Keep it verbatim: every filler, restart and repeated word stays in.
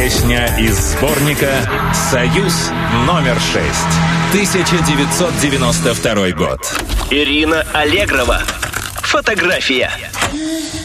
Песня из сборника «Союз номер шесть». тысяча девятьсот девяносто второй год. Ирина Аллегрова. Фотография.